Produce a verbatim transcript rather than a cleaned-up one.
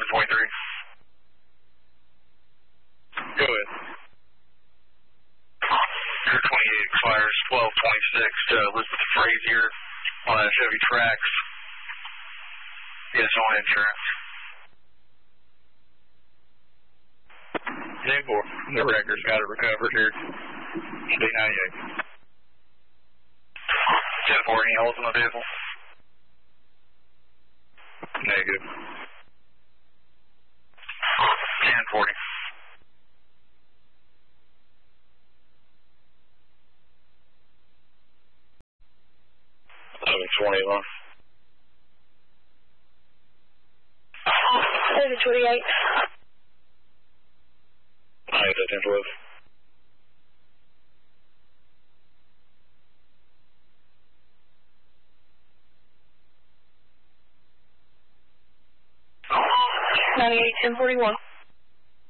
twenty-three. Go ahead. Air twenty-eight expires twelve twenty-six to Elizabeth Frazier on a Chevy Trax. Yes, on insurance. ten four. The record's got it recovered here. D ninety-eight. ten four, any holes in the vehicle? Negative. ten forty. eleven twenty-one. eleven twenty-eight. Alright, ten twelve. ninety-eight ten forty-one.